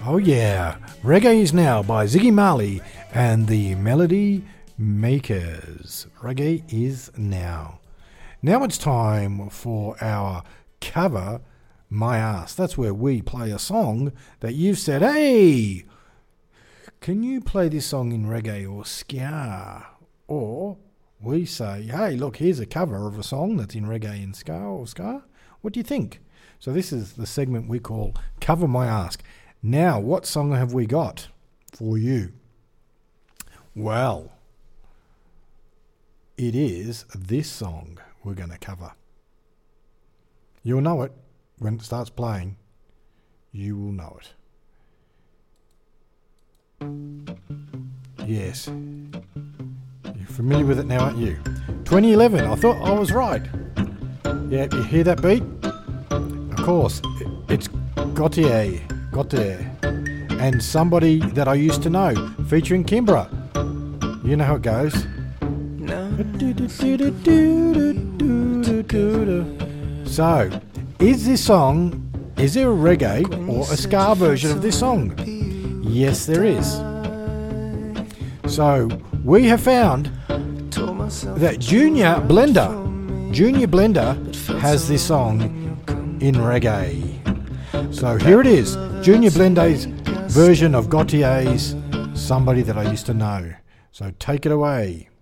Oh yeah, Reggae Is Now by Ziggy Marley and the Melody Makers. Reggae Is Now. Now it's time for our Cover My Ass. That's where we play a song that you've said, hey, can you play this song in reggae or ska? Or we say, hey, look, here's a cover of a song that's in reggae and ska or ska. What do you think? So this is the segment we call Cover My Ask. Now, what song have we got for you? Well, it is this song we're going to cover. You'll know it when it starts playing. You will know it. Yes. You're familiar with it now, aren't you? 2011. I thought I was right. Yeah, you hear that beat? Of course, it's Gautier, and Somebody That I Used to Know, featuring Kimbra. You know how it goes. So, is this song, is there a reggae or a ska version of this song? Yes, there is. So, we have found that Junior Blender has this song in reggae. So here it is, Junior Blender's version of Gautier's Somebody That I Used to Know. So take it away.